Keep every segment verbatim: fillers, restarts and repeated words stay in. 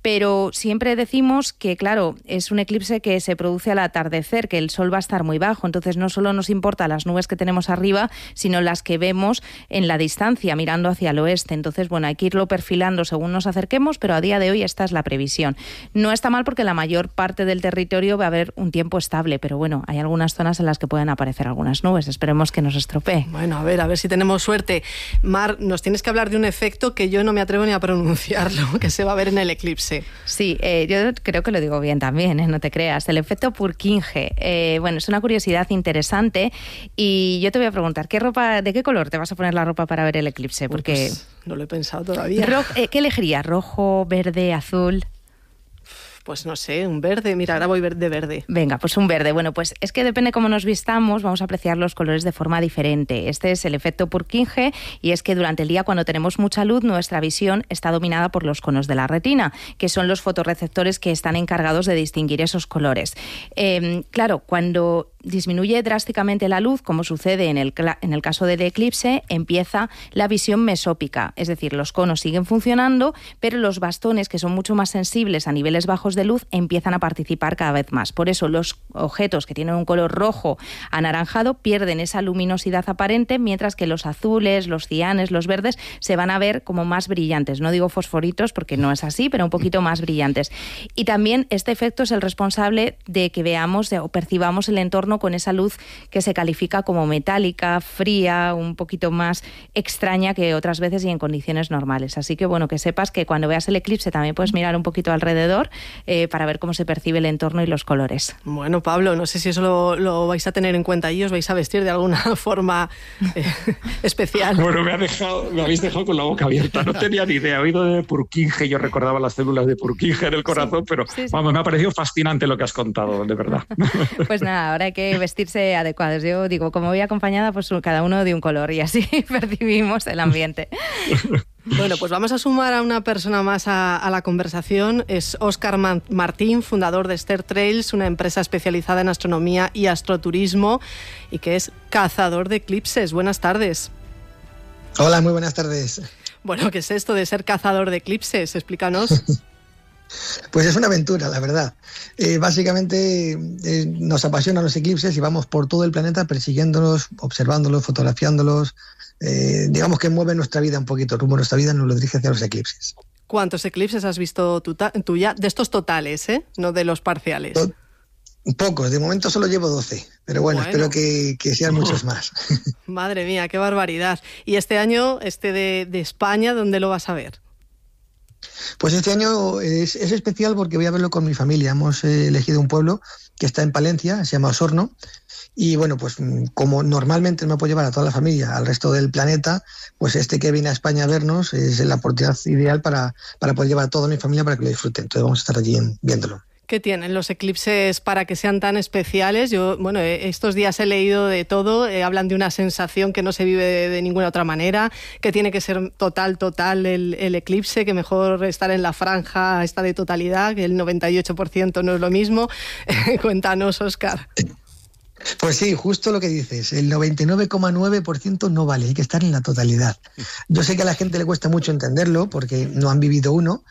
pero siempre decimos que, claro, es un eclipse que se produce al atardecer, que el sol va a estar muy bajo, entonces no solo nos importa las nubes que tenemos arriba, sino las que vemos en la distancia, mirando hacia el oeste. Entonces, bueno, hay que irlo perfilando según nos acerquemos, pero a día de hoy esta es la previsión. No está mal porque la mayor parte del territorio va a haber un tiempo estable, pero bueno, hay algunas zonas en las que pueden aparecer algunas nubes. Esperemos que nos estropee. Bueno, a ver, a ver si tenemos suerte. Mar, nos tienes que hablar de un efecto que yo no me atrevo ni a pronunciarlo, que se va a ver en el eclipse. Sí, eh, yo creo que lo digo bien también, ¿eh? No te creas. El efecto Purkinje. Eh, bueno, es una curiosidad interesante y yo te voy a preguntar, ¿qué ropa, ¿de qué color te vas a poner la ropa para ver el eclipse? Porque pues, no lo he pensado todavía. Ro- eh, ¿Qué elegirías? ¿Rojo, verde, azul? Pues no sé, un verde. Mira, ahora voy de verde. Venga, pues un verde. Bueno, pues es que depende cómo nos vistamos, vamos a apreciar los colores de forma diferente. Este es el efecto Purkinje y es que durante el día, cuando tenemos mucha luz, nuestra visión está dominada por los conos de la retina, que son los fotorreceptores que están encargados de distinguir esos colores. Eh, claro, cuando disminuye drásticamente la luz, como sucede en el, en el caso del eclipse, empieza la visión mesópica, es decir, los conos siguen funcionando, pero los bastones, que son mucho más sensibles a niveles bajos de luz, empiezan a participar cada vez más. Por eso los objetos que tienen un color rojo anaranjado pierden esa luminosidad aparente, mientras que los azules, los cianes, los verdes se van a ver como más brillantes. No digo fosforitos porque no es así, pero un poquito más brillantes. Y también este efecto es el responsable de que veamos o percibamos el entorno con esa luz que se califica como metálica, fría, un poquito más extraña que otras veces y en condiciones normales. Así que bueno, que sepas que cuando veas el eclipse también puedes mirar un poquito alrededor eh, para ver cómo se percibe el entorno y los colores. Bueno, Pablo, no sé si eso lo, lo vais a tener en cuenta y os vais a vestir de alguna forma eh, especial. Bueno, me, ha dejado, me habéis dejado con la boca abierta. No tenía ni idea. He oído de Purkinje, yo recordaba las células de Purkinje en el corazón, sí, pero sí, sí. Vamos, me ha parecido fascinante lo que has contado, de verdad. Pues nada, ahora hay que vestirse adecuados. Yo digo, como voy acompañada, pues cada uno de un color y así percibimos el ambiente. Bueno, pues vamos a sumar a una persona más a, a la conversación. Es Óscar Martín, fundador de Ster Trails, una empresa especializada en astronomía y astroturismo y que es cazador de eclipses. Buenas tardes. Hola, muy buenas tardes. Bueno, ¿qué es esto de ser cazador de eclipses? Explícanos. Pues es una aventura, la verdad. Eh, básicamente eh, nos apasionan los eclipses y vamos por todo el planeta persiguiéndolos, observándolos, fotografiándolos. Eh, digamos que mueve nuestra vida un poquito, el rumbo de nuestra vida nos lo dirige hacia los eclipses. ¿Cuántos eclipses has visto tú, tú ya? De estos totales, ¿eh? No de los parciales. To- Pocos, de momento solo llevo doce, pero bueno, bueno. espero que, que sean muchos más. Madre mía, qué barbaridad. ¿Y este año, este de, de España, dónde lo vas a ver? Pues este año es, es especial porque voy a verlo con mi familia. Hemos eh, elegido un pueblo que está en Palencia, se llama Osorno, y bueno, pues como normalmente me puedo llevar a toda la familia al resto del planeta, pues este que viene a España a vernos es la oportunidad ideal para, para poder llevar a toda mi familia para que lo disfruten. Entonces vamos a estar allí en, viéndolo. ¿Qué tienen los eclipses para que sean tan especiales? Yo, bueno, estos días he leído de todo, eh, hablan de una sensación que no se vive de, de ninguna otra manera, que tiene que ser total, total el, el eclipse, que mejor estar en la franja esta de totalidad, que el noventa y ocho por ciento no es lo mismo. Cuéntanos, Óscar. Pues sí, justo lo que dices, el noventa y nueve coma nueve por ciento no vale, hay que estar en la totalidad. Yo sé que a la gente le cuesta mucho entenderlo porque no han vivido uno,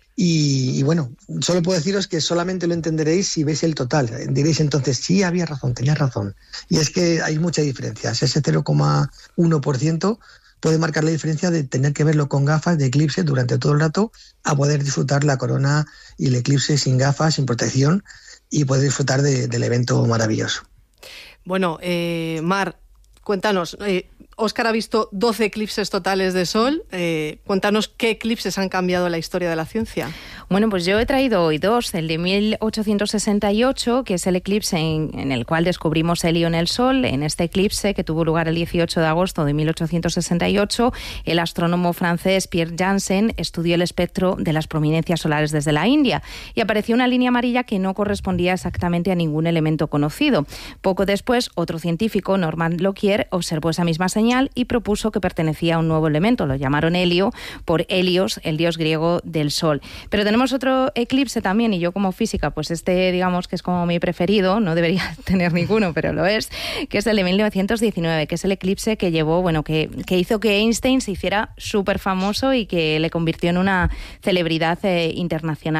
Y, y bueno, solo puedo deciros que solamente lo entenderéis si veis el total. Diréis entonces, sí, había razón, tenía razón. Y es que hay mucha diferencia. Ese cero coma uno por ciento puede marcar la diferencia de tener que verlo con gafas de eclipse durante todo el rato a poder disfrutar la corona y el eclipse sin gafas, sin protección y poder disfrutar de, del evento maravilloso. Bueno, eh, Mar, cuéntanos, eh, Óscar ha visto doce eclipses totales de sol. Eh, cuéntanos qué eclipses han cambiado la historia de la ciencia. Bueno, pues yo he traído hoy dos. El de mil ochocientos sesenta y ocho, que es el eclipse en, en el cual descubrimos helio en el Sol. En este eclipse, que tuvo lugar el dieciocho de agosto de mil ochocientos sesenta y ocho, el astrónomo francés Pierre Janssen estudió el espectro de las prominencias solares desde la India y apareció una línea amarilla que no correspondía exactamente a ningún elemento conocido. Poco después, otro científico, Norman Lockyer, observó esa misma señal y propuso que pertenecía a un nuevo elemento. Lo llamaron helio por Helios, el dios griego del Sol. Pero tenemos otro eclipse también, y yo como física, pues este digamos que es como mi preferido, no debería tener ninguno, pero lo es, que es el de mil novecientos diecinueve, que es el eclipse que llevó, bueno, que, que hizo que Einstein se hiciera súper famoso y que le convirtió en una celebridad eh, internacional.